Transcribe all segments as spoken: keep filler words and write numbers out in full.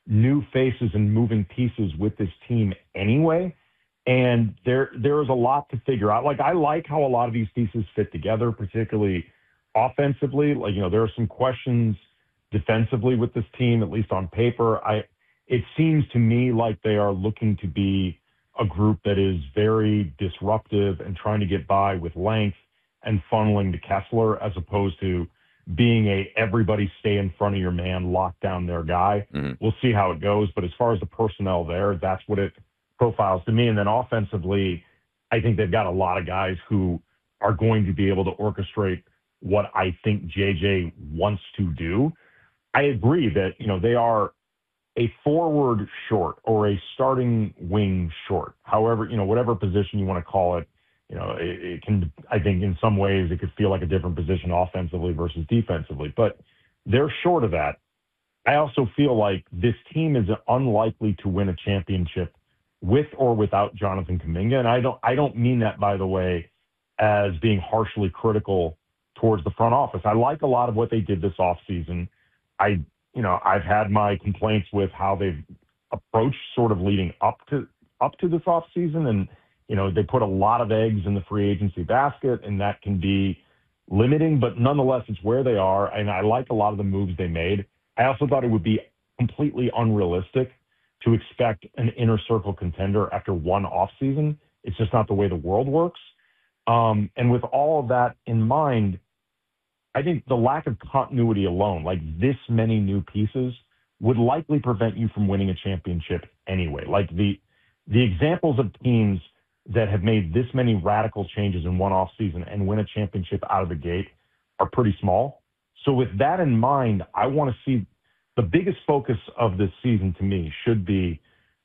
new faces and moving pieces with this team anyway. And there there is a lot to figure out. Like, I like how a lot of these pieces fit together, particularly offensively. Like, you know, there are some questions defensively with this team, at least on paper. I it seems to me like they are looking to be a group that is very disruptive and trying to get by with length and funneling to Kessler, as opposed to being a everybody stay in front of your man, lock down their guy. Mm-hmm. We'll see how it goes. But as far as the personnel there, that's what it profiles to me. And then offensively, I think they've got a lot of guys who are going to be able to orchestrate what I think J J wants to do. I agree that, you know, they are a forward short or a starting wing short. However, you know, whatever position you want to call it, you know, it, it can, I think in some ways it could feel like a different position offensively versus defensively, but they're short of that. I also feel like this team is unlikely to win a championship with or without Jonathan Kuminga. And I don't, I don't mean that, by the way, as being harshly critical towards the front office. I like a lot of what they did this offseason. I, you know, I've had my complaints with how they've approached sort of leading up to, up to this offseason. And, you know, they put a lot of eggs in the free agency basket, and that can be limiting, but nonetheless, it's where they are. And I like a lot of the moves they made. I also thought it would be completely unrealistic to expect an inner circle contender after one offseason. It's just not the way the world works. Um, and with all of that in mind, I think the lack of continuity alone, like this many new pieces, would likely prevent you from winning a championship anyway. Like the the examples of teams that have made this many radical changes in one offseason and win a championship out of the gate are pretty small. So with that in mind, I want to see the biggest focus of this season to me should be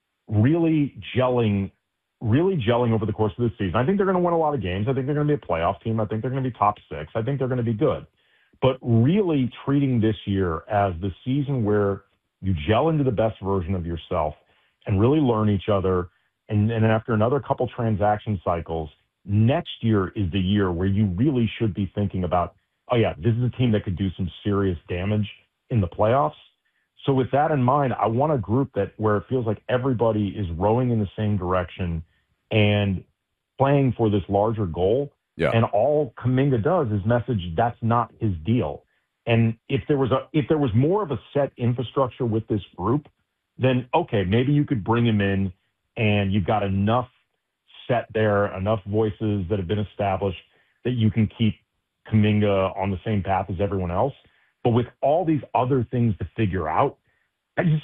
really gelling, really gelling over the course of this season. I think they're going to win a lot of games. I think they're going to be a playoff team. I think they're going to be top six. I think they're going to be good. But really treating this year as the season where you gel into the best version of yourself and really learn each other. And, and after another couple transaction cycles, next year is the year where you really should be thinking about, oh yeah, this is a team that could do some serious damage in the playoffs. So with that in mind, I want a group that where it feels like everybody is rowing in the same direction and playing for this larger goal. Yeah. And all Kuminga does is message that's not his deal. And if there was a if there was more of a set infrastructure with this group, then okay, maybe you could bring him in and you've got enough set there, enough voices that have been established that you can keep Kuminga on the same path as everyone else. But with all these other things to figure out, I just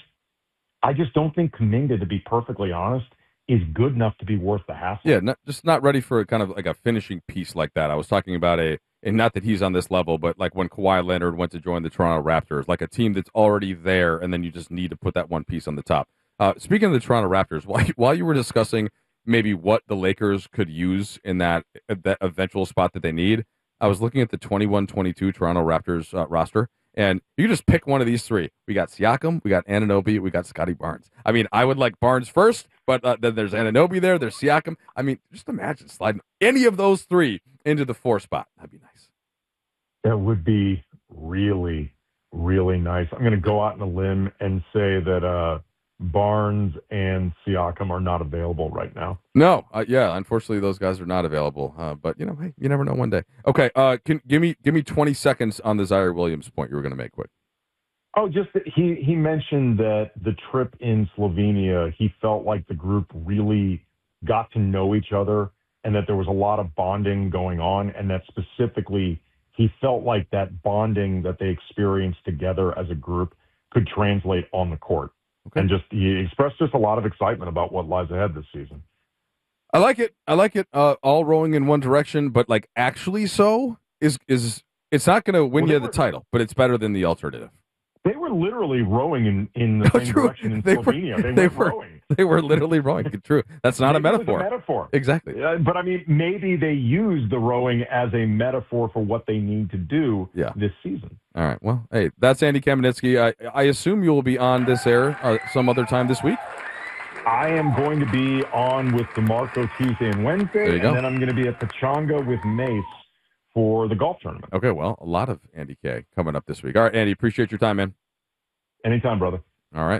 I just don't think Kuminga, to be perfectly honest, is good enough to be worth the hassle. Yeah, not, just not ready for a kind of like a finishing piece like that. I was talking about a, and not that he's on this level, but like when Kawhi Leonard went to join the Toronto Raptors, like a team that's already there, and then you just need to put that one piece on the top. Uh, speaking of the Toronto Raptors, while you, while you were discussing maybe what the Lakers could use in that that eventual spot that they need, I was looking at the twenty-one twenty-two Toronto Raptors uh, roster, and you just pick one of these three. We got Siakam, we got Anunoby, we got Scotty Barnes. I mean, I would like Barnes first, but uh, then there's Anunoby there, there's Siakam. I mean, just imagine sliding any of those three into the four spot. That'd be nice. That would be really, really nice. I'm going to go out on a limb and say that uh, Barnes and Siakam are not available right now. No, uh, yeah, unfortunately, those guys are not available. Uh, but you know, hey, you never know. One day. Okay, uh, can give me give me twenty seconds on the Zaire Williams point you were going to make. Quick. Oh, just that he he mentioned that the trip in Slovenia, he felt like the group really got to know each other, and that there was a lot of bonding going on, and that specifically he felt like that bonding that they experienced together as a group could translate on the court. Okay. And just he expressed just a lot of excitement about what lies ahead this season. I like it. I like it. Uh, all rowing in one direction, but like actually, so is is it's not going to win well, you the were, title, but it's better than the alternative. They were literally rowing in, in the no, same true. direction in they Slovenia. Were, they, they were were rowing. They were literally rowing. True. That's not maybe a metaphor. It was a metaphor. Exactly. Uh, but I mean, maybe they used the rowing as a metaphor for what they need to do yeah. this season. All right. Well, hey, that's Andy Kamenetsky. I, I assume you will be on this air uh, some other time this week. I am going to be on with DeMarco Tuesday and Wednesday, and go. then I'm going to be at Pechanga with Mace for the golf tournament. Okay, well, a lot of Andy K coming up this week. All right, Andy, appreciate your time, man. Anytime, brother. All right.